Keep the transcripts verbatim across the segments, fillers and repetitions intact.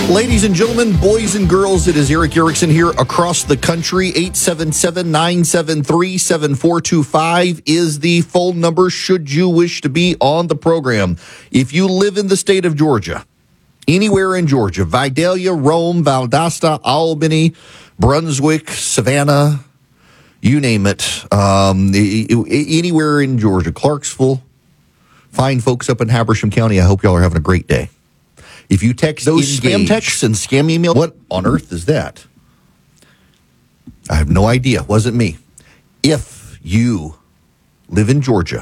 Ladies and gentlemen, boys and girls, it is Erick Erickson here across the country. eight seven seven, nine seven three, seven four two five is the phone number should you wish to be on the program. If you live in the state of Georgia, anywhere in Georgia, Vidalia, Rome, Valdosta, Albany, Brunswick, Savannah, you name it, um, anywhere in Georgia, Clarksville, fine folks up in Habersham County, I hope y'all are having a great day. If you text those spam texts and scam email, what on earth is that? I have no idea. Wasn't me. If you live in Georgia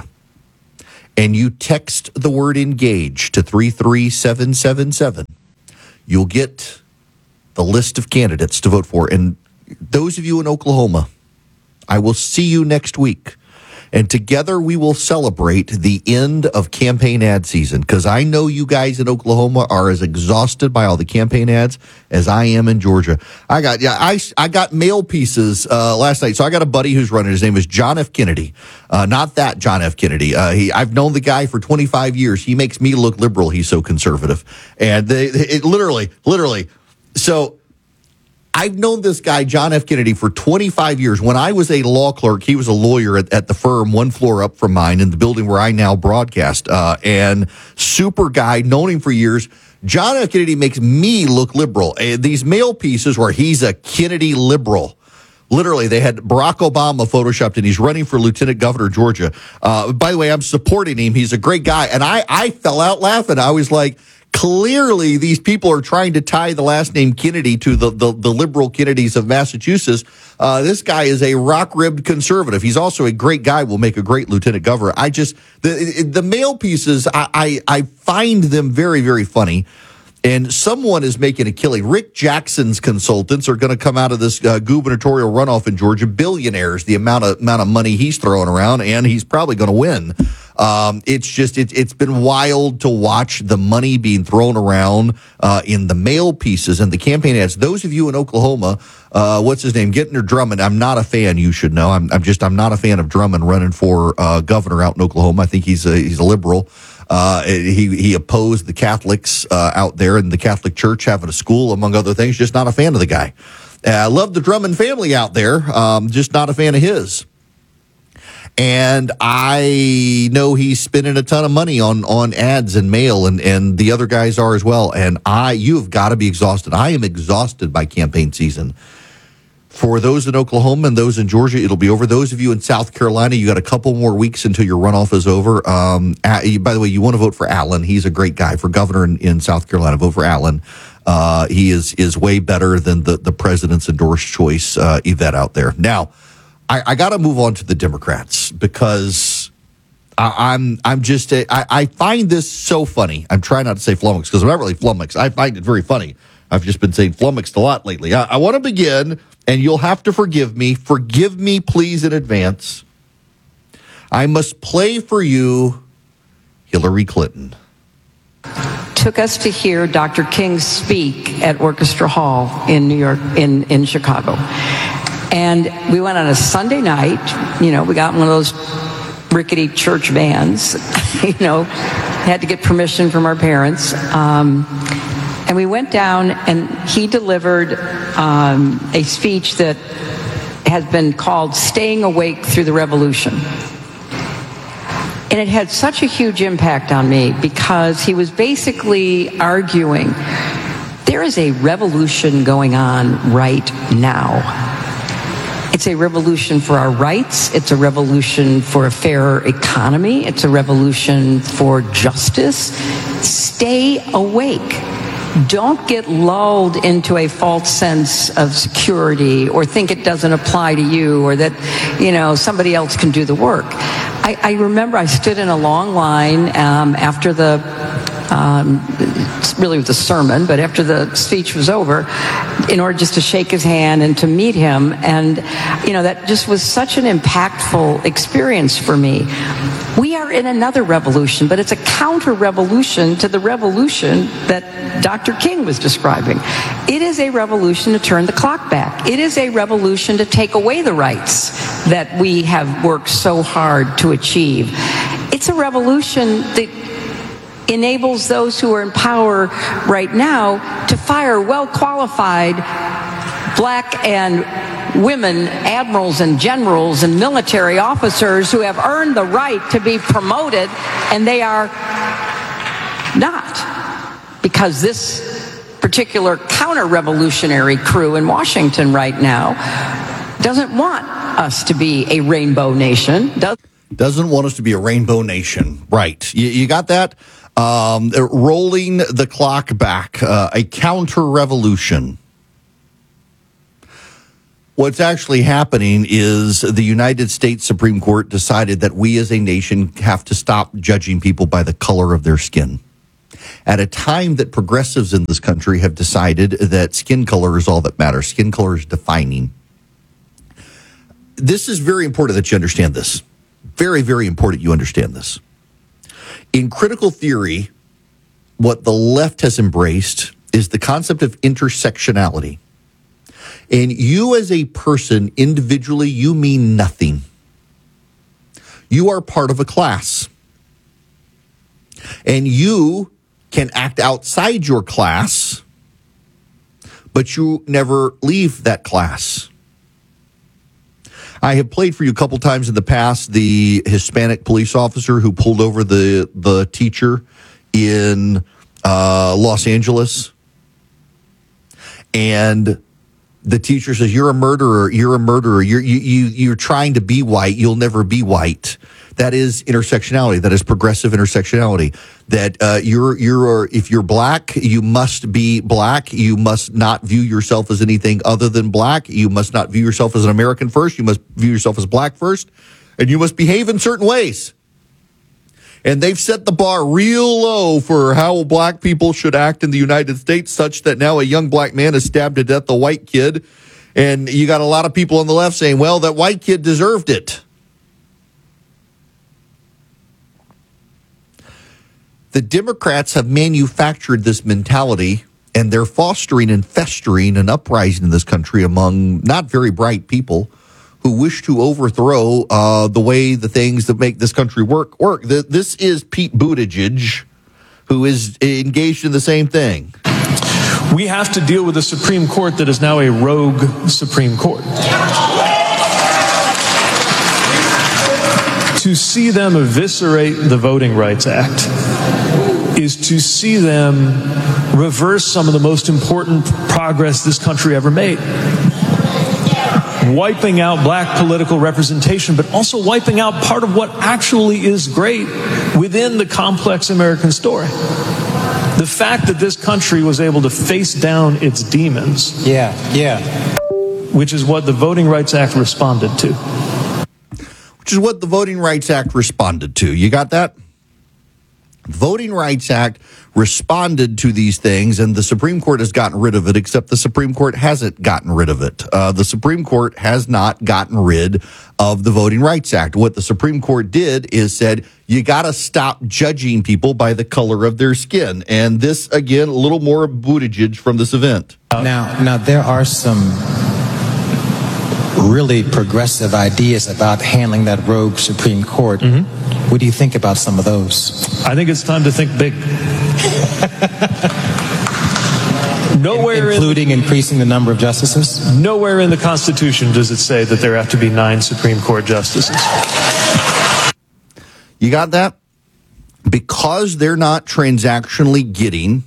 and you text the word engage to three three seven seven seven, you'll get the list of candidates to vote for. And those of you in Oklahoma, I will see you next week. And together we will celebrate the end of campaign ad season, because I know you guys in Oklahoma are as exhausted by all the campaign ads as I am in Georgia. I got yeah, I, I got mail pieces uh, last night. So I got a buddy who's running. His name is John F. Kennedy. Uh, not that John F. Kennedy. Uh, he, I've known the guy for twenty-five years. He makes me look liberal. He's so conservative. And they, it literally, literally. So I've known this guy, John F. Kennedy, for twenty-five years. When I was a law clerk, he was a lawyer at, at the firm one floor up from mine in the building where I now broadcast. Uh, and super guy, known him for years. John F. Kennedy makes me look liberal. And these mail pieces where he's a Kennedy liberal. Literally, they had Barack Obama photoshopped, and he's running for lieutenant governor of Georgia. Uh, by the way, I'm supporting him. He's a great guy. And I, I fell out laughing. I was like, clearly, these people are trying to tie the last name Kennedy to the, the, the liberal Kennedys of Massachusetts. Uh, this guy is a rock-ribbed conservative. He's also a great guy, will make a great lieutenant governor. I just, the, the mail pieces, I, I, I find them very, very funny. And someone is making a killing. Rick Jackson's consultants are going to come out of this uh, gubernatorial runoff in Georgia, billionaires, the amount of amount of money he's throwing around, and he's probably going to win. Um, it's just, it, it's been wild to watch the money being thrown around uh, in the mail pieces and the campaign ads. Those of you in Oklahoma, uh, what's his name, Gentner Drummond, I'm not a fan, you should know. I'm, I'm just, I'm not a fan of Drummond running for uh, governor out in Oklahoma. I think he's a, he's a liberal. Uh, he, he opposed the Catholics uh, out there in the Catholic Church having a school, among other things. Just not a fan of the guy. Uh, I love the Drummond family out there. Um, just not a fan of his. And I know he's spending a ton of money on, on ads and mail, and, and the other guys are as well. And I, you have got to be exhausted. I am exhausted by campaign season. For those in Oklahoma and those in Georgia, it'll be over. Those of you in South Carolina, you got a couple more weeks until your runoff is over. Um, by the way, you want to vote for Allen. He's a great guy for governor in, in South Carolina. Vote for Allen. Uh, he is is way better than the, the president's endorsed choice, uh, Yvette out there. Now, I, I got to move on to the Democrats, because I, I'm I'm just a, I, I find this so funny. I'm trying not to say flummoxed, because I'm not really flummoxed. I find it very funny. I've just been saying flummoxed a lot lately. I, I want to begin, and you'll have to forgive me. Forgive me, please, in advance. I must play for you Hillary Clinton. Took us to hear Doctor King speak at Orchestra Hall in New York, in, in Chicago. And we went on a Sunday night. You know, we got one of those rickety church vans. you know, had to get permission from our parents. Um, and we went down, and he delivered um, a speech that has been called Staying Awake Through the Revolution. And it had such a huge impact on me, because he was basically arguing there is a revolution going on right now. It's a revolution for our rights. It's a revolution for a fairer economy. It's a revolution for justice. Stay awake. Don't get lulled into a false sense of security, or think it doesn't apply to you, or that, you know, somebody else can do the work. I, I remember I stood in a long line um, after the, um, really with the sermon, but after the speech was over, in order just to shake his hand and to meet him. And, you know, that just was such an impactful experience for me. We are in another revolution, but it's a counter-revolution to the revolution that Doctor King was describing. It is a revolution to turn the clock back. It is a revolution to take away the rights that we have worked so hard to achieve. It's a revolution that enables those who are in power right now to fire well-qualified black and women admirals and generals and military officers who have earned the right to be promoted, and they are not, because this particular counter-revolutionary crew in Washington right now doesn't want us to be a rainbow nation. Does- Doesn't want us to be a rainbow nation. Right. You, you got that? Um, rolling the clock back, uh, a counter-revolution. What's actually happening is the United States Supreme Court decided that we as a nation have to stop judging people by the color of their skin. At a time that progressives in this country have decided that skin color is all that matters. Skin color is defining. This is very important that you understand this. Very, very important you understand this. In critical theory, what the left has embraced is the concept of intersectionality. And you as a person, individually, you mean nothing. You are part of a class. And you can act outside your class, but you never leave that class. I have played for you a couple times in the past the Hispanic police officer who pulled over the, the teacher in uh, Los Angeles. And the teacher says, you're a murderer, you're a murderer, you're, you, you, you're trying to be white, you'll never be white. That is intersectionality. That is progressive intersectionality. That uh, you're you're if you're black, you must be black. You must not view yourself as anything other than black. You must not view yourself as an American first. You must view yourself as black first, and you must behave in certain ways. And they've set the bar real low for how black people should act in the United States, such that now a young black man has stabbed to death a white kid, and you got a lot of people on the left saying, "Well, that white kid deserved it." The Democrats have manufactured this mentality, and they're fostering and festering an uprising in this country among not very bright people who wish to overthrow uh, the way the things that make this country work work. This is Pete Buttigieg, who is engaged in the same thing. We have to deal with a Supreme Court that is now a rogue Supreme Court. To see them eviscerate the Voting Rights Act is to see them reverse some of the most important progress this country ever made. Wiping out black political representation, but also wiping out part of what actually is great within the complex American story. The fact that this country was able to face down its demons. Yeah, yeah. Which is what the Voting Rights Act responded to. Which is what the Voting Rights Act responded to. You got that? Voting Rights Act responded to these things, and the Supreme Court has gotten rid of it, except the Supreme Court hasn't gotten rid of it. Uh, the Supreme Court has not gotten rid of the Voting Rights Act. What the Supreme Court did is said, you got to stop judging people by the color of their skin. And this, again, a little more Buttigieg from this event. Now, now there are some really progressive ideas about handling that rogue Supreme Court. Mm-hmm. What do you think about some of those? I think it's time to think big. Nowhere including in, increasing the number of justices? Nowhere in the Constitution does it say that there have to be nine Supreme Court justices. You got that? Because they're not transactionally getting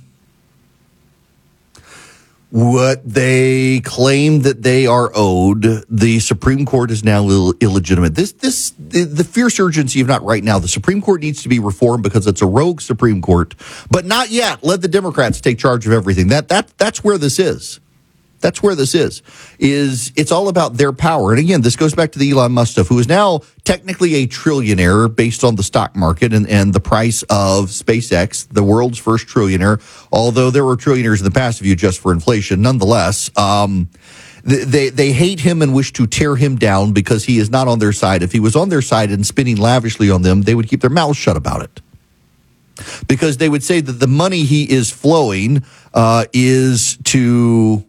what they claim that they are owed, the Supreme Court is now Ill- illegitimate. This, this, the, the fierce urgency of not right now. The Supreme Court needs to be reformed because it's a rogue Supreme Court, but not yet. Let the Democrats take charge of everything. That, that, that's where this is. That's where this is, is it's all about their power. And again, this goes back to the Elon Musk stuff, who is now technically a trillionaire based on the stock market and, and the price of SpaceX, the world's first trillionaire, although there were trillionaires in the past if you adjust for inflation. Nonetheless, um, they, they hate him and wish to tear him down because he is not on their side. If he was on their side and spending lavishly on them, they would keep their mouths shut about it. Because they would say that the money he is flowing uh, is to...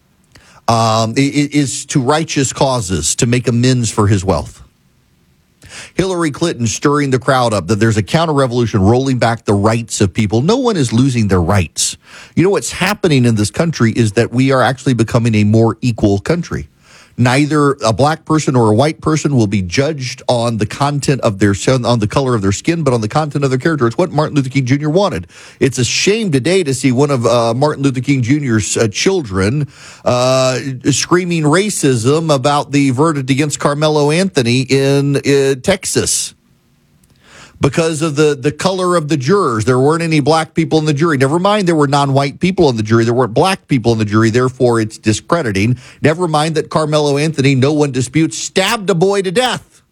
Um, is to righteous causes, to make amends for his wealth. Hillary Clinton stirring the crowd up that there's a counter-revolution rolling back the rights of people. No one is losing their rights. You know what's happening in this country is that we are actually becoming a more equal country. Neither a black person or a white person will be judged on the content of their on the color of their skin, but on the content of their character. It's what Martin Luther King Junior wanted. It's a shame today to see one of uh, Martin Luther King Junior's uh, children uh, screaming racism about the verdict against Carmelo Anthony in uh, Texas. Because of the, the color of the jurors. There weren't any black people in the jury. Never mind there were non-white people in the jury. There weren't black people in the jury. Therefore, it's discrediting. Never mind that Carmelo Anthony, no one disputes, stabbed a boy to death.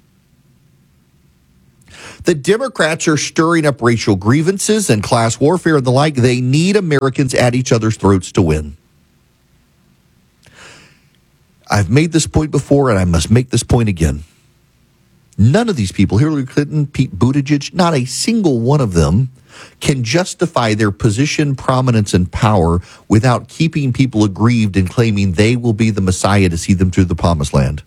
The Democrats are stirring up racial grievances and class warfare and the like. They need Americans at each other's throats to win. I've made this point before, and I must make this point again. None of these people, Hillary Clinton, Pete Buttigieg, not a single one of them can justify their position, prominence, and power without keeping people aggrieved and claiming they will be the Messiah to see them through the promised land.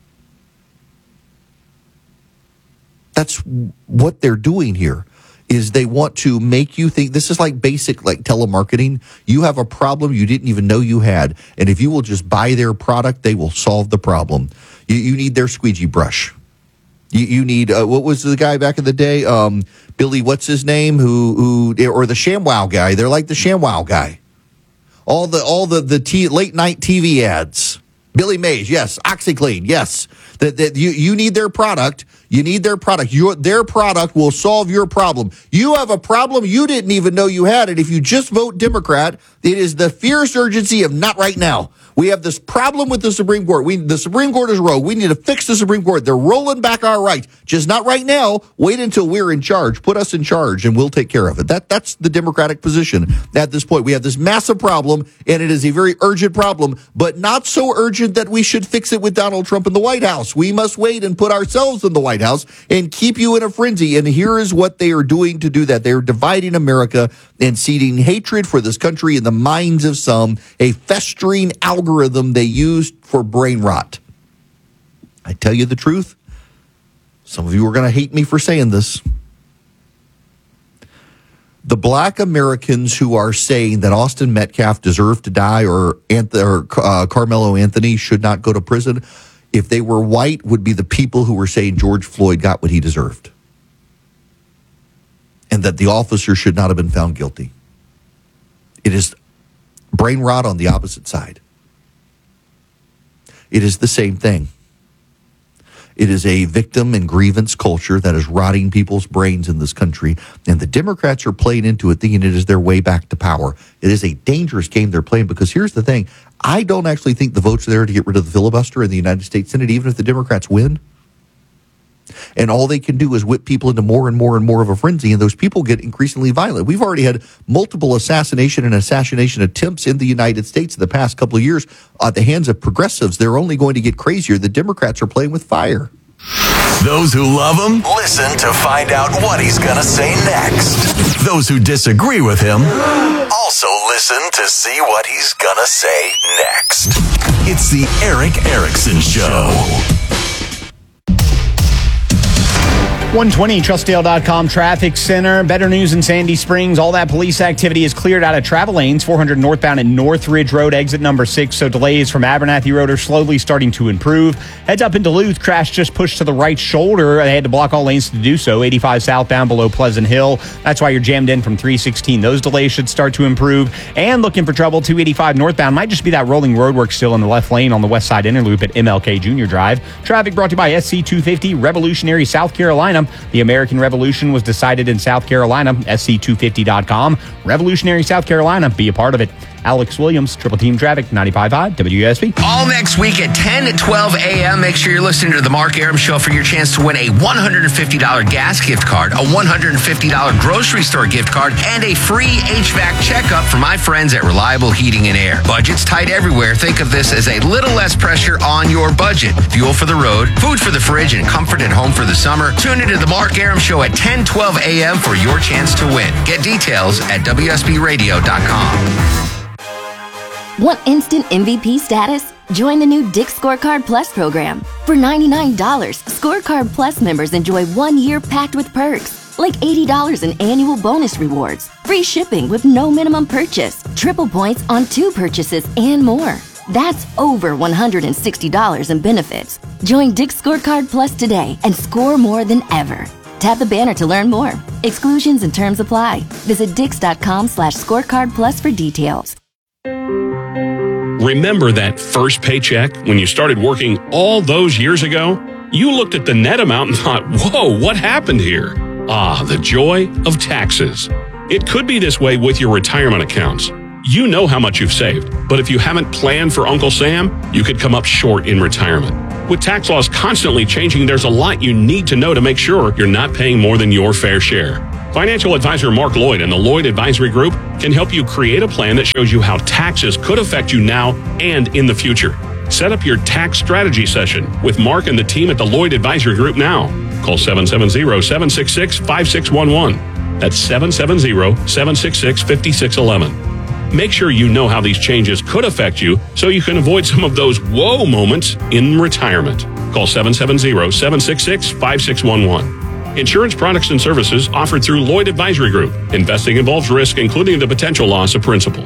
That's what they're doing here, is they want to make you think this is like basic like telemarketing. You have a problem you didn't even know you had, and if you will just buy their product, they will solve the problem. You, you need their squeegee brush. You, you need, uh, what was the guy back in the day? Um, Billy, what's his name? Who, who, or the ShamWow guy. They're like the ShamWow guy. All the, all the, the t- late night T V ads. Billy Mays, yes. OxyClean, yes. That, that you, you need their product. You need their product. Your, their product will solve your problem. You have a problem you didn't even know you had. And if you just vote Democrat, it is the fierce urgency of not right now. We have this problem with the Supreme Court. We, the Supreme Court is rogue. We need to fix the Supreme Court. They're rolling back our rights. Just not right now. Wait until we're in charge. Put us in charge, and we'll take care of it. That That's the Democratic position at this point. We have this massive problem, and it is a very urgent problem, but not so urgent that we should fix it with Donald Trump in the White House. We must wait and put ourselves in the White House and keep you in a frenzy. And here is what they are doing to do that. They are dividing America and seeding hatred for this country in the minds of some, a festering algorithm they used for brain rot. I tell you the truth, some of you are going to hate me for saying this. The black Americans who are saying that Austin Metcalf deserved to die or, Anth- or uh, Carmelo Anthony should not go to prison, if they were white, would be the people who were saying George Floyd got what he deserved and that the officer should not have been found guilty. It is brain rot on the opposite side. It is the same thing. It is a victim and grievance culture that is rotting people's brains in this country, and the Democrats are playing into it thinking it is their way back to power. It is a dangerous game they're playing because here's the thing. I don't actually think the votes are there to get rid of the filibuster in the United States Senate, even if the Democrats win. And all they can do is whip people into more and more and more of a frenzy, and those people get increasingly violent. We've already had multiple assassination and assassination attempts in the United States in the past couple of years at the hands of progressives. They're only going to get crazier. The Democrats are playing with fire. Those who love him, listen to find out what he's going to say next. Those who disagree with him, also listen to see what he's going to say next. It's the Erick Erickson Show. one twenty Trustdale dot com Traffic Center. Better news in Sandy Springs. All that police activity is cleared out of travel lanes. four hundred northbound at Northridge Road, exit number six. So delays from Abernathy Road are slowly starting to improve. Heads up in Duluth. Crash just pushed to the right shoulder. They had to block all lanes to do so. eighty-five southbound below Pleasant Hill. That's why you're jammed in from three sixteen. Those delays should start to improve. And looking for trouble, two eighty-five northbound. Might just be that rolling roadwork still in the left lane on the west side inner loop at M L K Junior Drive. Traffic brought to you by S C two fifty, Revolutionary, South Carolina. The American Revolution was decided in South Carolina. S C two fifty dot com. Revolutionary, South Carolina. Be a part of it. Alex Williams, Triple Team Traffic, ninety-five point five W S B. All next week at ten to twelve a.m. Make sure you're listening to The Mark Arum Show for your chance to win a one hundred fifty dollars gas gift card, a one hundred fifty dollars grocery store gift card, and a free H V A C checkup from my friends at Reliable Heating and Air. Budget's tight everywhere. Think of this as a little less pressure on your budget. Fuel for the road, food for the fridge, and comfort at home for the summer. Tune into The Mark Arum Show at ten twelve a.m. for your chance to win. Get details at W S B radio dot com. Want instant M V P status? Join the new Dick's Scorecard Plus program. For ninety-nine dollars, Scorecard Plus members enjoy one year packed with perks, like eighty dollars in annual bonus rewards, free shipping with no minimum purchase, triple points on two purchases, and more. That's over one hundred sixty dollars in benefits. Join Dick's Scorecard Plus today and score more than ever. Tap the banner to learn more. Exclusions and terms apply. Visit dix.com slash scorecard plus for details. Remember that first paycheck when you started working all those years ago? You looked at the net amount and thought, whoa, what happened here? Ah, the joy of taxes. It could be this way with your retirement accounts. You know how much you've saved, but if you haven't planned for Uncle Sam, you could come up short in retirement. With tax laws constantly changing, there's a lot you need to know to make sure you're not paying more than your fair share. Financial advisor Mark Lloyd and the Lloyd Advisory Group can help you create a plan that shows you how taxes could affect you now and in the future. Set up your tax strategy session with Mark and the team at the Lloyd Advisory Group now. Call seven seven zero, seven six six, five six one one. That's seven seven zero, seven six six, five six one one. Make sure you know how these changes could affect you so you can avoid some of those whoa moments in retirement. Call seven seven zero, seven six six, five six one one. Insurance products and services offered through Lloyd Advisory Group. Investing involves risk, including the potential loss of principal.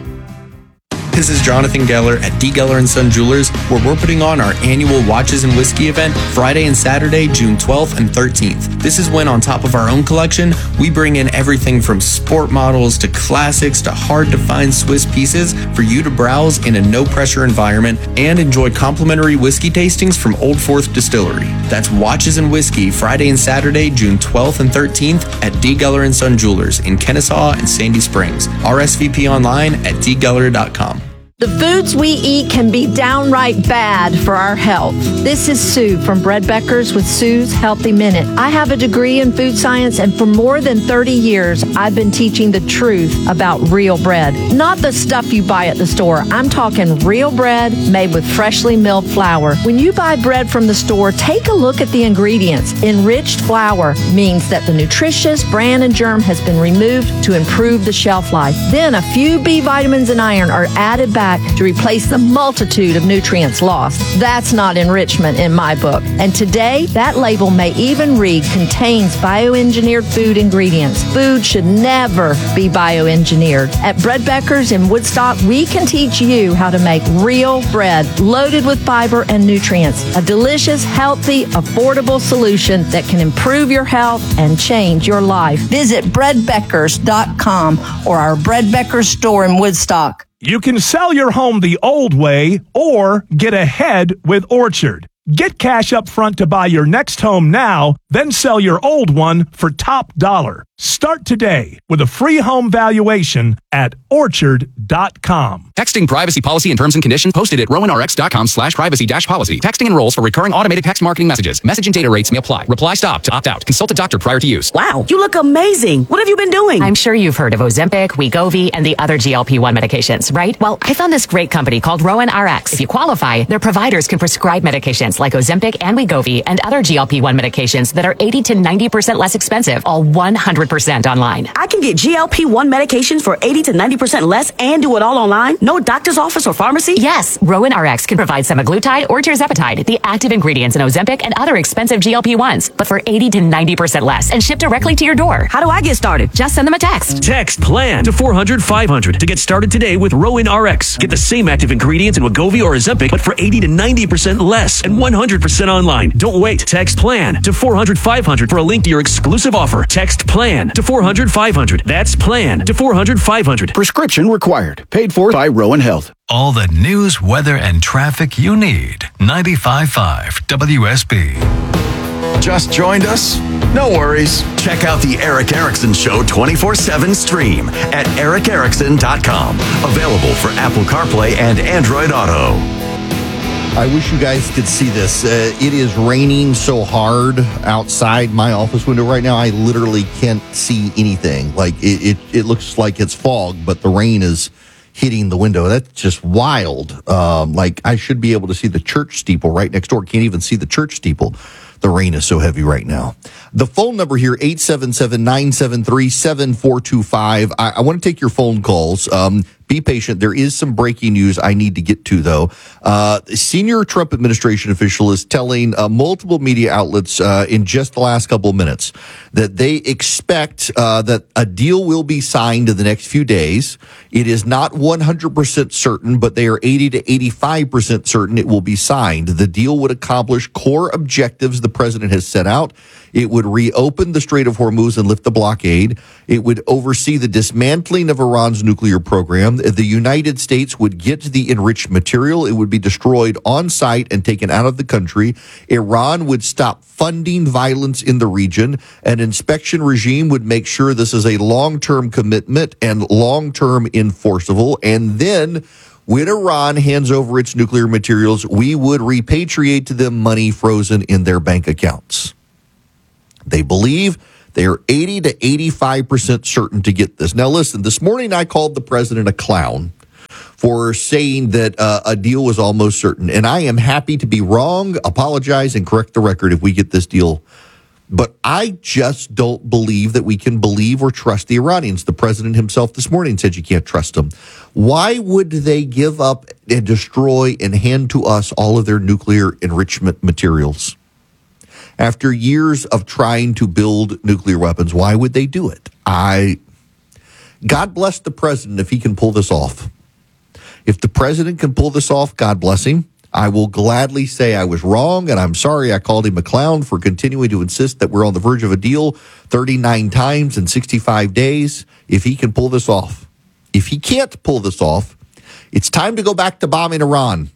This is Jonathan Geller at D. Geller and Son Jewelers, where we're putting on our annual Watches and Whiskey event Friday and Saturday, June twelfth and thirteenth. This is when, on top of our own collection, we bring in everything from sport models to classics to hard-to-find Swiss pieces for you to browse in a no-pressure environment and enjoy complimentary whiskey tastings from Old Forth Distillery. That's Watches and Whiskey Friday and Saturday, June twelfth and thirteenth at D. Geller and Son Jewelers in Kennesaw and Sandy Springs. R S V P online at d geller dot com. The foods we eat can be downright bad for our health. This is Sue from Bread Beckers with Sue's Healthy Minute. I have a degree in food science, and for more than thirty years, I've been teaching the truth about real bread. Not the stuff you buy at the store. I'm talking real bread made with freshly milled flour. When you buy bread from the store, take a look at the ingredients. Enriched flour means that the nutritious bran and germ has been removed to improve the shelf life. Then a few B vitamins and iron are added back to replace the multitude of nutrients lost. That's not enrichment in my book. And today, that label may even read contains bioengineered food ingredients. Food should never be bioengineered. At Bread Beckers in Woodstock, we can teach you how to make real bread loaded with fiber and nutrients. A delicious, healthy, affordable solution that can improve your health and change your life. Visit bread beckers dot com or our Bread Beckers store in Woodstock. You can sell your home the old way or get ahead with Orchard. Get cash up front to buy your next home now, then sell your old one for top dollar. Start today with a free home valuation at orchard dot com. Texting privacy policy and terms and conditions posted at rowan r x dot com slash privacy dash policy. Texting enrolls for recurring automated text marketing messages. Message and data rates may apply. Reply stop to opt out. Consult a doctor prior to use. Wow, you look amazing. What have you been doing? I'm sure you've heard of Ozempic, Wegovy, and the other G L P one medications, right? Well, I found this great company called Rowan R X. If you qualify, their providers can prescribe medications like Ozempic and Wegovy and other G L P one medications that are eighty to ninety percent less expensive, all one hundred percent online. I can get G L P one medications for eighty to ninety percent less and do it all online? No doctor's office or pharmacy? Yes, Rowan R X can provide semaglutide or tirzepatide, the active ingredients in Ozempic and other expensive G L P ones, but for eighty to ninety percent less and shipped directly to your door. How do I get started? Just send them a text. Text PLAN to four hundred, five hundred to get started today with Rowan R X. Get the same active ingredients in Wegovy or Ozempic, but for eighty to ninety percent less and one hundred percent online. Don't wait. Text PLAN to four hundred, five hundred for a link to your exclusive offer. Text PLAN to four hundred, five hundred. That's PLAN to four hundred, five hundred. Prescription required. Paid for by Rowan Health. All the news, weather, and traffic you need. ninety-five point five W S B. Just joined us? No worries. Check out the Eric Erickson Show twenty-four seven stream at eric erickson dot com. Available for Apple CarPlay and Android Auto. I wish you guys could see this. Uh, it is raining so hard outside my office window right now. I literally can't see anything. Like it, it, it looks like it's fog, but the rain is hitting the window. That's just wild. Um, like I should be able to see the church steeple right next door. Can't even see the church steeple. The rain is so heavy right now. The phone number here, eight seven seven, nine seven three, seven four two five. I, I want to take your phone calls. Um, Be patient. There is some breaking news I need to get to, though. Uh, senior Trump administration official is telling uh, multiple media outlets uh, in just the last couple of minutes that they expect uh, that a deal will be signed in the next few days. It is not one hundred percent certain, but they are eighty to eighty-five percent certain it will be signed. The deal would accomplish core objectives the president has set out. It would reopen the Strait of Hormuz and lift the blockade. It would oversee the dismantling of Iran's nuclear program. The United States would get the enriched material. It would be destroyed on site and taken out of the country. Iran would stop funding violence in the region. An inspection regime would make sure this is a long-term commitment and long-term enforceable. And then when Iran hands over its nuclear materials, we would repatriate to them money frozen in their bank accounts. They believe they are eighty to eighty-five percent certain to get this. Now, listen, this morning I called the president a clown for saying that uh, a deal was almost certain. And I am happy to be wrong, apologize, and correct the record if we get this deal. But I just don't believe that we can believe or trust the Iranians. The president himself this morning said you can't trust them. Why would they give up and destroy and hand to us all of their nuclear enrichment materials? After years of trying to build nuclear weapons, why would they do it? I, God bless the president if he can pull this off. If the president can pull this off, God bless him. I will gladly say I was wrong, and I'm sorry I called him a clown for continuing to insist that we're on the verge of a deal thirty-nine times in sixty-five days. If he can pull this off. If he can't pull this off, it's time to go back to bombing Iran,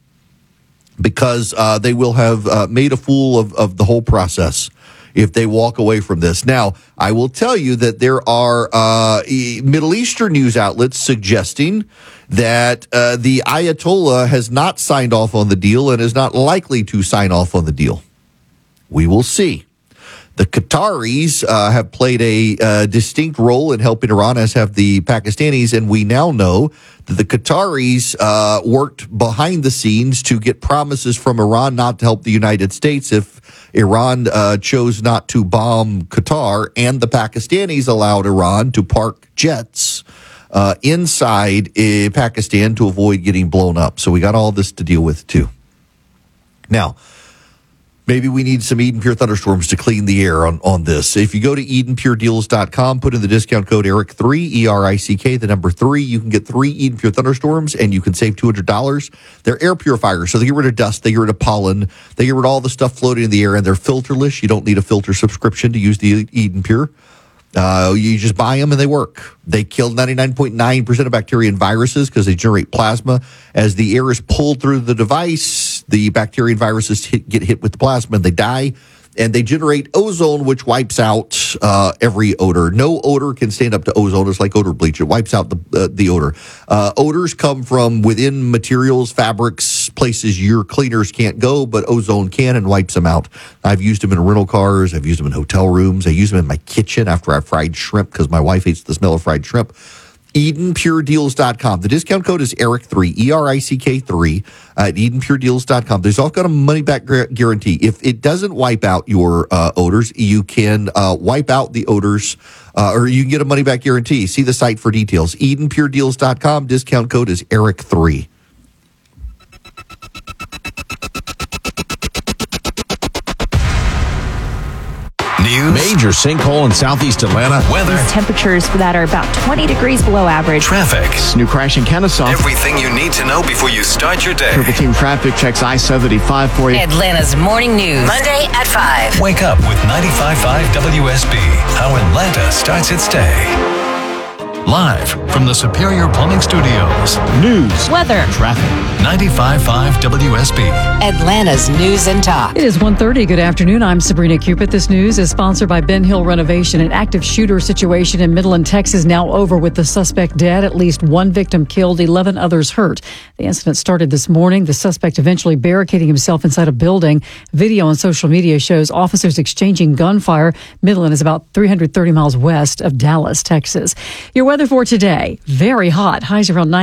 because uh, they will have uh, made a fool of, of the whole process if they walk away from this. Now, I will tell you that there are uh, Middle Eastern news outlets suggesting that uh, the Ayatollah has not signed off on the deal and is not likely to sign off on the deal. We will see. The Qataris uh, have played a uh, distinct role in helping Iran, as have the Pakistanis, and we now know that the Qataris uh, worked behind the scenes to get promises from Iran not to help the United States if Iran uh, chose not to bomb Qatar, and the Pakistanis allowed Iran to park jets uh, inside uh, Pakistan to avoid getting blown up. So we got all this to deal with, too. Now, maybe we need some Eden Pure thunderstorms to clean the air on, on this. If you go to Eden Pure Deals dot com, put in the discount code Eric three, E R I C K, the number three, you can get three Eden Pure thunderstorms, and you can save two hundred dollars. They're air purifiers, so they get rid of dust, they get rid of pollen, they get rid of all the stuff floating in the air, and they're filterless. You don't need a filter subscription to use the Eden Pure. Uh, you just buy them and they work. They kill ninety-nine point nine percent of bacteria and viruses because they generate plasma. As the air is pulled through the device, the bacteria and viruses hit, get hit with the plasma and they die. And they generate ozone, which wipes out uh, every odor. No odor can stand up to ozone. It's like odor bleach. It wipes out the uh, the odor. Uh, odors come from within materials, fabrics, places your cleaners can't go, but ozone can and wipes them out. I've used them in rental cars. I've used them in hotel rooms. I use them in my kitchen after I fried shrimp because my wife hates the smell of fried shrimp. Eden Pure Deals dot com. The discount code is Eric three, E R I C K three, at Eden Pure Deals dot com. There's also got a money-back guarantee. If it doesn't wipe out your uh, odors, you can uh, wipe out the odors, uh, or you can get a money-back guarantee. See the site for details. Eden Pure Deals dot com. Discount code is Eric three. News. Major sinkhole in southeast Atlanta. Weather. Temperatures that are about twenty degrees below average. Traffic. New crash in Kennesaw. Everything you need to know before you start your day. Triple Team Traffic checks I seventy-five for you. Atlanta's morning news. Monday at five. Wake up with ninety-five point five W S B. How Atlanta starts its day. Live from the Superior Plumbing Studios. News. Weather. Traffic. ninety-five point five W S B. Atlanta's news and talk. It is one thirty. Good afternoon. I'm Sabrina Cupid. This news is sponsored by Ben Hill Renovation. An active shooter situation in Midland, Texas now over with the suspect dead. At least one victim killed, eleven others hurt. The incident started this morning. The suspect eventually barricading himself inside a building. Video on social media shows officers exchanging gunfire. Midland is about three hundred thirty miles west of Dallas, Texas. Your weather for today, very hot. Highs around ninety-two. The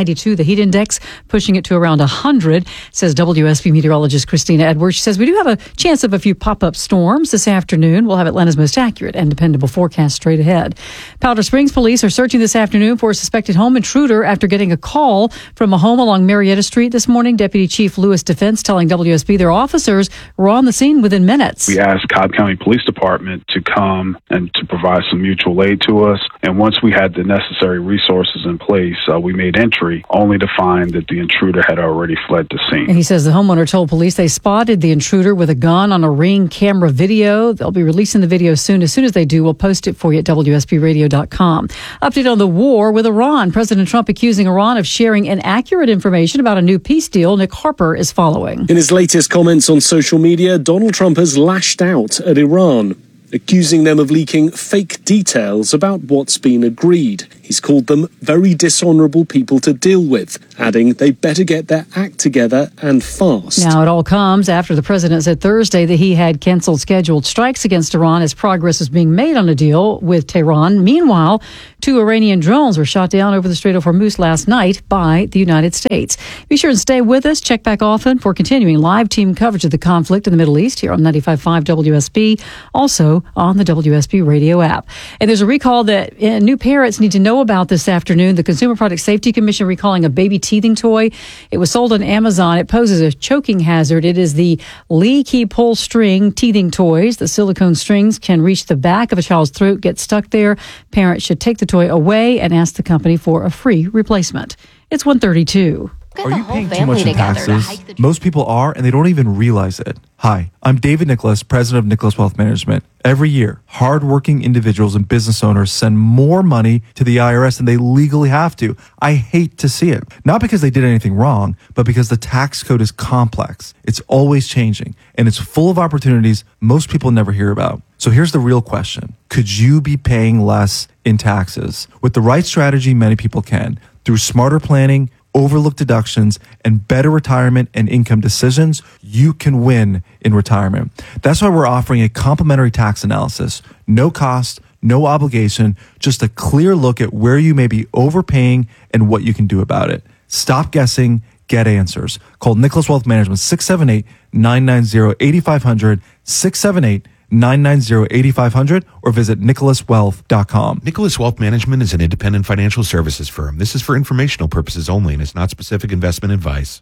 heat index, pushing it to around one hundred, says W S B meteorologist Christina Edwards. She says we do have a chance of a few pop-up storms this afternoon. We'll have Atlanta's most accurate and dependable forecast straight ahead. Powder Springs police are searching this afternoon for a suspected home intruder after getting a call from a home along Marietta Street this morning. Deputy Chief Lewis Defense telling W S B their officers were on the scene within minutes. We asked Cobb County Police Department to come and to provide some mutual aid to us. And once we had the necessary resources in place, uh, we made entry only to find that the intruder had already fled the scene. And he says the homeowner told police they spotted the intruder with a gun on a Ring camera video. They'll be releasing the video soon. As soon as they do, we'll post it for you at W S B radio dot com. Update on the war with Iran. President Trump accusing Iran of sharing inaccurate information about a new peace deal. Nick Harper is following. In his latest comments on social media, Donald Trump has lashed out at Iran, accusing them of leaking fake details about what's been agreed. He's called them very dishonourable people to deal with, adding they better get their act together and fast. Now, it all comes after the president said Thursday that he had canceled scheduled strikes against Iran as progress is being made on a deal with Tehran. Meanwhile, two Iranian drones were shot down over the Strait of Hormuz last night by the United States. Be sure and stay with us. Check back often for continuing live team coverage of the conflict in the Middle East here on ninety-five point five W S B, also on the W S B radio app. And there's a recall that uh, new parents need to know about this afternoon. The Consumer Product Safety Commission recalling a baby teething toy. It was sold on Amazon. It poses a choking hazard. It is the leaky pull string teething toys. The silicone strings can reach the back of a child's throat, get stuck there. Parents should take the toy away and ask the company for a free replacement. It's one thirty-two. Are you paying too much in taxes? Most people are, and they don't even realize it. Hi, I'm David Nicholas, president of Nicholas Wealth Management. Every year, hardworking individuals and business owners send more money to the I R S than they legally have to. I hate to see it. Not because they did anything wrong, but because the tax code is complex. It's always changing, and it's full of opportunities most people never hear about. So here's the real question. Could you be paying less in taxes? With the right strategy, many people can. Through smarter planning, overlooked deductions, and better retirement and income decisions, you can win in retirement. That's why we're offering a complimentary tax analysis. No cost, no obligation, just a clear look at where you may be overpaying and what you can do about it. Stop guessing, get answers. Call Nicholas Wealth Management, six seven eight, nine nine zero, eight five zero zero, six seven eight, nine nine zero, eight five zero zero, or visit nicholas wealth dot com. Nicholas Wealth Management is an independent financial services firm. This is for informational purposes only and is not specific investment advice.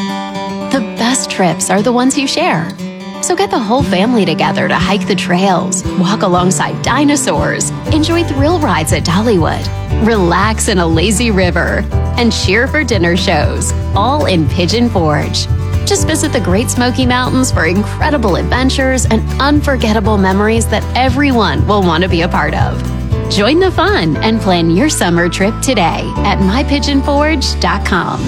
The best trips are the ones you share. So get the whole family together to hike the trails, walk alongside dinosaurs, enjoy thrill rides at Dollywood, relax in a lazy river, and cheer for dinner shows, all in Pigeon Forge. Just visit the Great Smoky Mountains for incredible adventures and unforgettable memories that everyone will want to be a part of. Join the fun and plan your summer trip today at my pigeon forge dot com.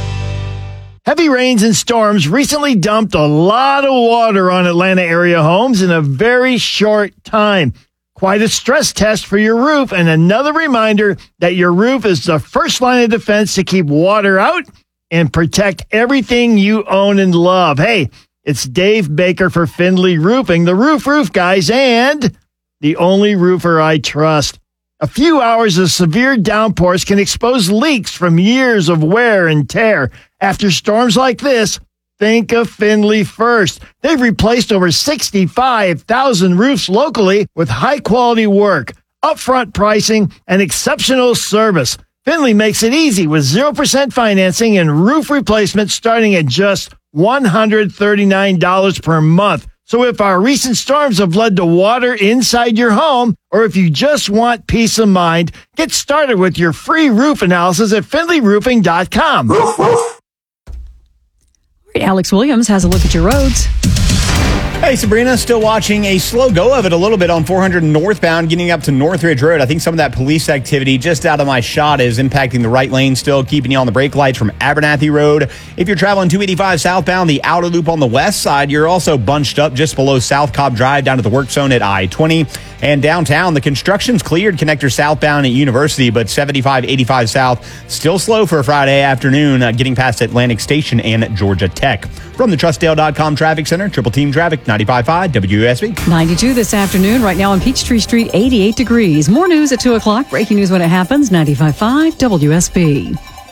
Heavy rains and storms recently dumped a lot of water on Atlanta area homes in a very short time. Quite a stress test for your roof, and another reminder that your roof is the first line of defense to keep water out and protect everything you own and love. Hey, it's Dave Baker for Findlay Roofing, the roof roof guys, and the only roofer I trust. A few hours of severe downpours can expose leaks from years of wear and tear. After storms like this, think of Findlay first. They've replaced over sixty-five thousand roofs locally with high-quality work, upfront pricing, and exceptional service. Findlay makes it easy with zero percent financing and roof replacement starting at just one hundred thirty-nine dollars per month. So if our recent storms have led to water inside your home, or if you just want peace of mind, get started with your free roof analysis at findlay roofing dot com. Alex Williams has a look at your roads. Hey, Sabrina, still watching a slow go of it a little bit on four hundred northbound, getting up to Northridge Road. I think some of that police activity just out of my shot is impacting the right lane still, keeping you on the brake lights from Abernathy Road. If you're traveling two eighty-five southbound, the outer loop on the west side, you're also bunched up just below South Cobb Drive down to the work zone at I twenty. And downtown, the construction's cleared connector southbound at University, but seventy-five eighty-five south still slow for a Friday afternoon, uh, getting past Atlantic Station and Georgia Tech. From the Trustdale dot com Traffic Center, Triple Team Traffic, ninety-five point five W S B. ninety-two this afternoon, right now on Peachtree Street, eighty-eight degrees. More news at two o'clock. Breaking news when it happens, ninety-five point five W S B.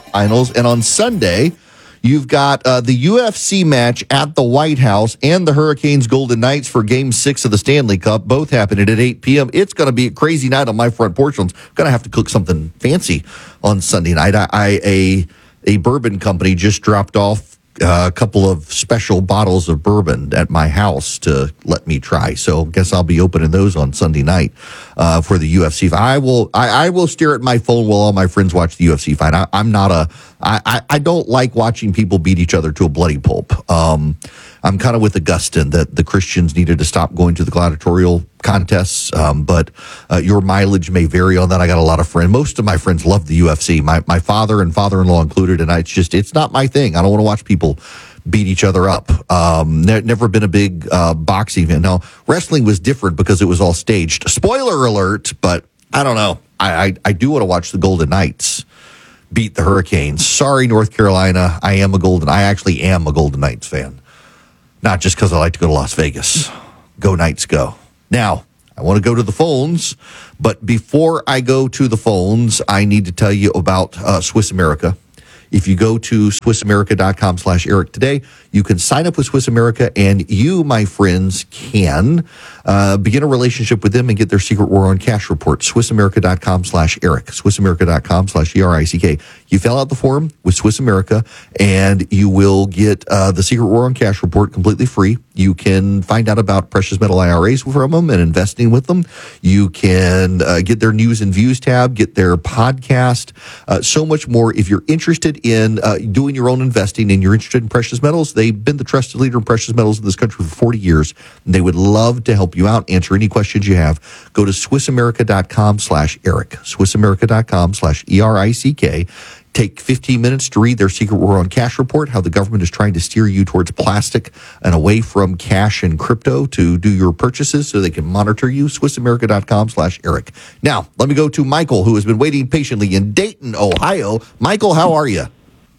Finals. And on Sunday, you've got uh, the U F C match at the White House and the Hurricanes Golden Knights for Game Six of the Stanley Cup, both happening at eight p.m. It's going to be a crazy night on my front porch. I'm going to have to cook something fancy on Sunday night. I, I a a bourbon company just dropped off uh, a couple of special bottles of bourbon at my house to let me try. So guess I'll be opening those on Sunday night uh, for the U F C. I will I, I will stare at my phone while all my friends watch the U F C fight. I, I'm not a I, I, I don't like watching people beat each other to a bloody pulp. Um, I'm kind of with Augustine that the Christians needed to stop going to the gladiatorial contests, um, but uh, your mileage may vary on that. I got a lot of friends. Most of my friends love the U F C, my my father and father-in-law included, and I, it's just, it's not my thing. I don't want to watch people beat each other up. Um, ne- never been a big uh, boxing fan. Now, wrestling was different because it was all staged. Spoiler alert, but I don't know. I, I, I do want to watch the Golden Knights beat the Hurricanes. Sorry, North Carolina. I am a Golden, I actually am a Golden Knights fan. Not just because I like to go to Las Vegas. Go Knights, go. Now, I want to go to the phones, but before I go to the phones, I need to tell you about uh, Swiss America. If you go to SwissAmerica.com slash Eric today, you can sign up with Swiss America, and you, my friends, can uh, begin a relationship with them and get their secret war on cash report. SwissAmerica.com slash Eric. SwissAmerica.com slash E R I C K. You fill out the form with Swiss America, and you will get uh, the secret war on cash report completely free. You can find out about precious metal I R As from them and investing with them. You can uh, get their news and views tab, get their podcast, uh, so much more. If you're interested in uh, doing your own investing and you're interested in precious metals, they've been the trusted leader in precious metals in this country for forty years. And they would love to help you out, answer any questions you have. Go to SwissAmerica.com slash Eric, SwissAmerica.com slash E R I C K. Take fifteen minutes to read their secret war on cash report, how the government is trying to steer you towards plastic and away from cash and crypto to do your purchases so they can monitor you. SwissAmerica.com slash Eric. Now, let me go to Michael, who has been waiting patiently in Dayton, Ohio. Michael, how are you?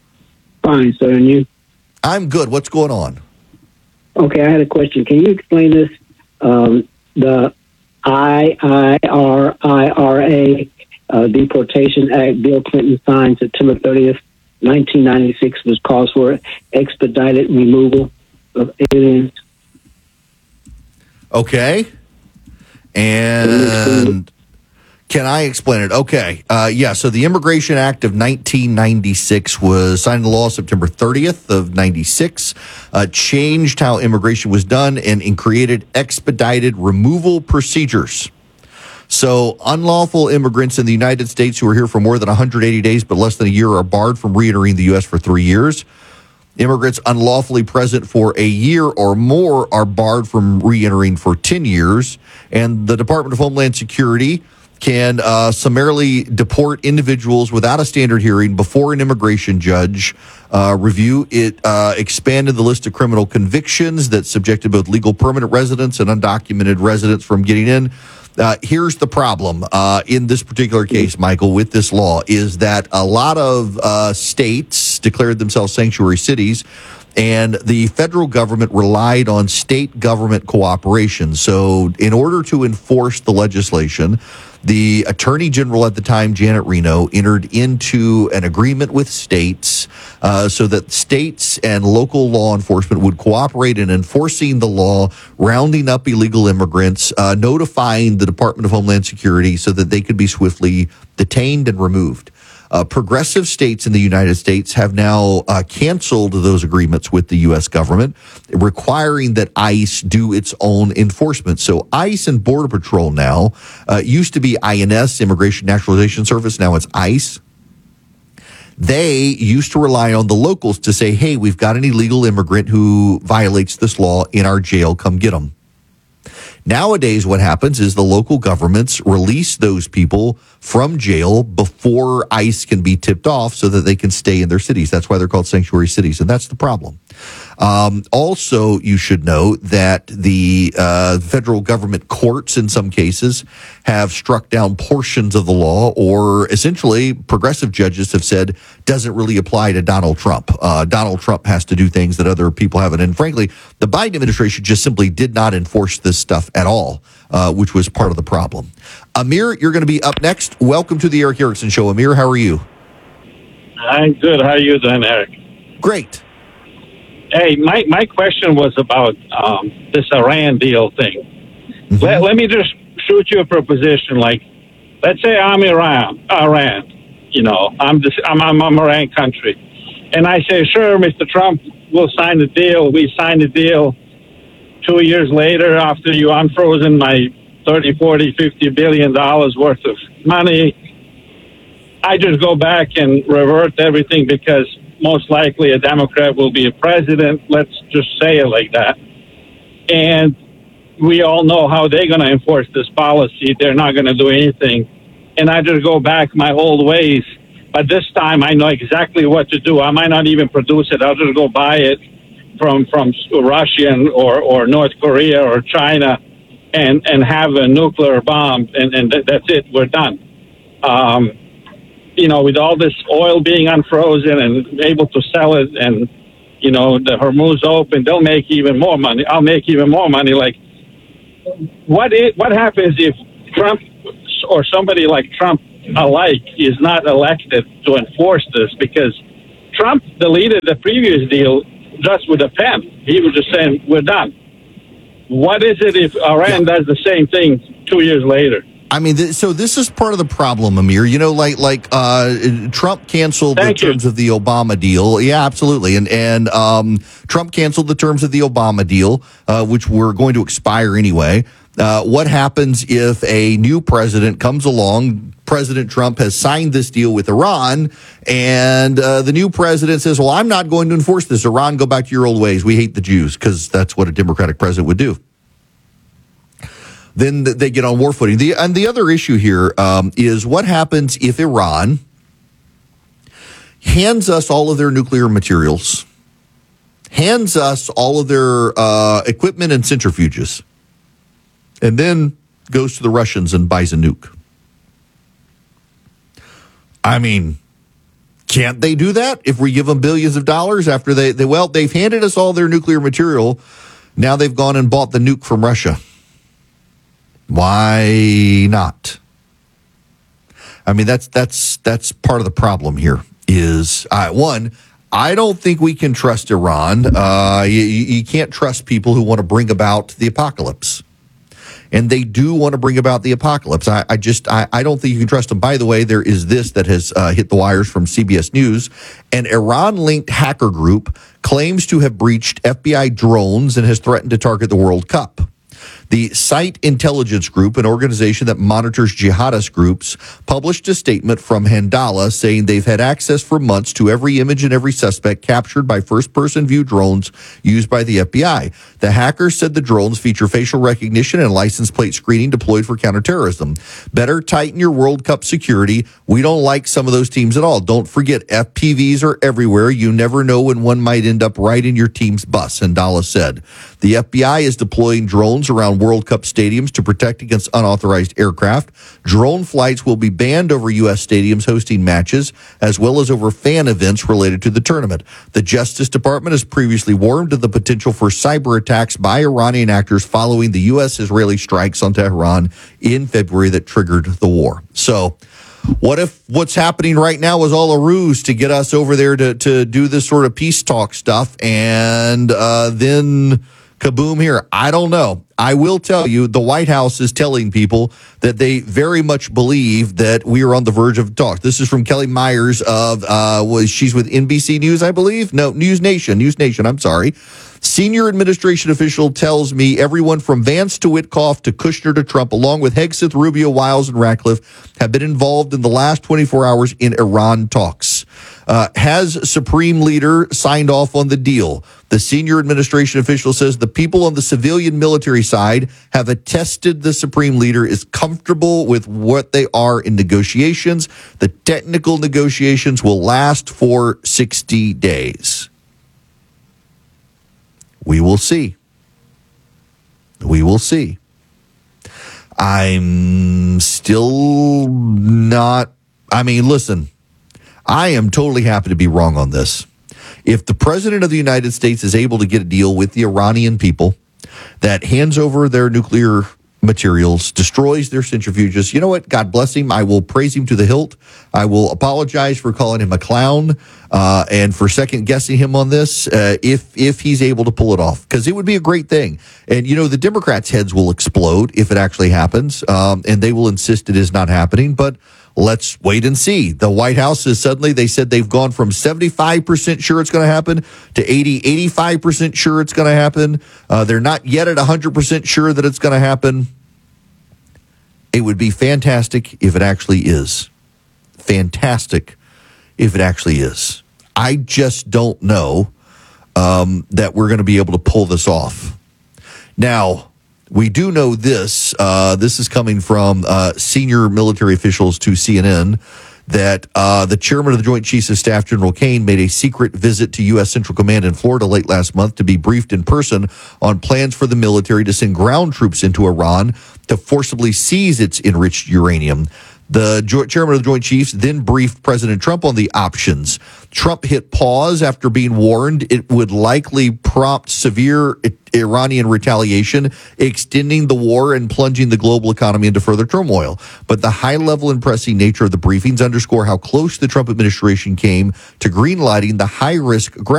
Fine, sir, and you? I'm good. What's going on? Okay, I had a question. Can you explain this? Um, the I I R I R A uh, Deportation Act Bill Clinton signed September thirtieth, nineteen ninety-six was calls for expedited removal of aliens. Okay. And can I explain it? Okay. Uh, yeah, so the Immigration Act of nineteen ninety-six was signed into law September thirtieth of ninety-six, uh, changed how immigration was done and, and created expedited removal procedures. So unlawful immigrants in the United States who are here for more than one hundred eighty days but less than a year are barred from re-entering the U S for three years. Immigrants unlawfully present for a year or more are barred from re-entering for ten years. And the Department of Homeland Security can uh, summarily deport individuals without a standard hearing before an immigration judge uh, review. It uh, expanded the list of criminal convictions that subjected both legal permanent residents and undocumented residents from getting in. Uh, here's the problem uh, in this particular case, Michael, with this law, is that a lot of uh, states declared themselves sanctuary cities, and the federal government relied on state government cooperation. So in order to enforce the legislation, the Attorney General at the time, Janet Reno, entered into an agreement with states uh, so that states and local law enforcement would cooperate in enforcing the law, rounding up illegal immigrants, uh, notifying the Department of Homeland Security so that they could be swiftly detained and removed. Uh, progressive states in the United States have now uh, canceled those agreements with the U S government, requiring that ICE do its own enforcement. So ICE and Border Patrol now, uh, used to be I N S, Immigration Naturalization Service, now it's ICE. They used to rely on the locals to say, hey, we've got an illegal immigrant who violates this law in our jail, come get them. Nowadays, what happens is the local governments release those people from jail before ICE can be tipped off so that they can stay in their cities. That's why they're called sanctuary cities, and that's the problem. Um, also, you should know that the uh, federal government courts, in some cases, have struck down portions of the law, or essentially, progressive judges have said doesn't really apply to Donald Trump. Uh, Donald Trump has to do things that other people haven't. And frankly, the Biden administration just simply did not enforce this stuff at all, uh, which was part of the problem. Amir, you're going to be up next. Welcome to the Eric Erickson Show. Amir, how are you? I'm good. How are you doing, Eric? Great. Hey, my, my question was about um, this Iran deal thing. Mm-hmm. Let, let me just shoot you a proposition. Like, let's say I'm Iran, Iran. You know, I'm just, I'm, I'm, I'm Iran country. And I say, sure, Mister Trump, we'll sign the deal. We sign the deal. Two years later, after you unfrozen my thirty, forty, fifty billion dollars worth of money, I just go back and revert everything because most likely a Democrat will be a president. Let's just say it like that. And we all know how they're going to enforce this policy. They're not going to do anything. And I just go back my old ways. But this time I know exactly what to do. I might not even produce it. I'll just go buy it from from Russian or, or North Korea or China and, and have a nuclear bomb. And, and th- that's it. We're done. Um, you know, with all this oil being unfrozen and able to sell it and, you know, the Hormuz open, they'll make even more money. I'll make even more money. Like, what is, what happens if Trump or somebody like Trump alike is not elected to enforce this? Because Trump deleted the previous deal just with a pen. He was just saying, we're done. What is it if Iran yeah. does the same thing two years later? I mean, th- so this is part of the problem, Amir. You know, like like uh, Trump canceled Thank the you. terms of the Obama deal. Yeah, absolutely. And and um, Trump canceled the terms of the Obama deal, uh, which were going to expire anyway. Uh, what happens if a new president comes along? President Trump has signed this deal with Iran, and uh, the new president says, well, I'm not going to enforce this. Iran, go back to your old ways. We hate the Jews, because that's what a Democratic president would do. Then they get on war footing. The, and the other issue here um, is what happens if Iran hands us all of their nuclear materials, hands us all of their uh, equipment and centrifuges, and then goes to the Russians and buys a nuke. I mean, can't they do that if we give them billions of dollars after they, they well, they've handed us all their nuclear material. Now they've gone and bought the nuke from Russia. Why not? I mean, that's that's that's part of the problem here is, uh, one, I don't think we can trust Iran. Uh, you, you can't trust people who want to bring about the apocalypse. And they do want to bring about the apocalypse. I, I just, I, I don't think you can trust them. By the way, there is this that has uh, hit the wires from C B S News. An Iran-linked hacker group claims to have breached F B I drones and has threatened to target the World Cup. The Site Intelligence Group, an organization that monitors jihadist groups, published a statement from Handala saying they've had access for months to every image and every suspect captured by first-person view drones used by the F B I. The hackers said the drones feature facial recognition and license plate screening deployed for counterterrorism. Better tighten your World Cup security. We don't like some of those teams at all. Don't forget, F P Vs are everywhere. You never know when one might end up right in your team's bus, Handala said. The F B I is deploying drones around World Cup stadiums to protect against unauthorized aircraft. Drone flights will be banned over U S stadiums hosting matches, as well as over fan events related to the tournament. The Justice Department has previously warned of the potential for cyber attacks by Iranian actors following the U S-Israeli strikes on Tehran in February that triggered the war. So, what if what's happening right now is all a ruse to get us over there to, to do this sort of peace talk stuff, and uh, then kaboom here? I don't know. I will tell you, the White House is telling people that they very much believe that we are on the verge of talk. This is from Kelly Myers of, uh, was she's with N B C News, I believe? No, News Nation. News Nation, I'm sorry. Senior administration official tells me everyone from Vance to Witkoff to Kushner to Trump, along with Hegseth, Rubio, Wiles, and Ratcliffe, have been involved in the last twenty-four hours in Iran talks. Uh, has Supreme Leader signed off on the deal? The senior administration official says the people on the civilian military side have attested the Supreme Leader is comfortable with what they are in negotiations. The technical negotiations will last for sixty days. We will see. We will see. I'm still not, I mean, listen, I am totally happy to be wrong on this. If the president of the United States is able to get a deal with the Iranian people that hands over their nuclear materials, destroys their centrifuges. You know what? God bless him. I will praise him to the hilt. I will apologize for calling him a clown uh, and for second guessing him on this uh, if if he's able to pull it off, because it would be a great thing. And, you know, the Democrats' heads will explode if it actually happens, um, and they will insist it is not happening. But let's wait and see. The White House is suddenly, they said they've gone from seventy-five percent sure it's going to happen to eighty, eighty-five percent sure it's going to happen. Uh, they're not yet at one hundred percent sure that it's going to happen. It would be fantastic if it actually is. Fantastic if it actually is. I just don't know um, that we're going to be able to pull this off. Now, we do know this. Uh, this is coming from uh, senior military officials to C N N, that uh, the chairman of the Joint Chiefs of Staff, General Kane, made a secret visit to U S. Central Command in Florida late last month to be briefed in person on plans for the military to send ground troops into Iran to forcibly seize its enriched uranium. The jo- chairman of the Joint Chiefs then briefed President Trump on the options. Trump hit pause after being warned it would likely prompt severe I- Iranian retaliation, extending the war and plunging the global economy into further turmoil. But the high-level and pressing nature of the briefings underscore how close the Trump administration came to greenlighting the high-risk ground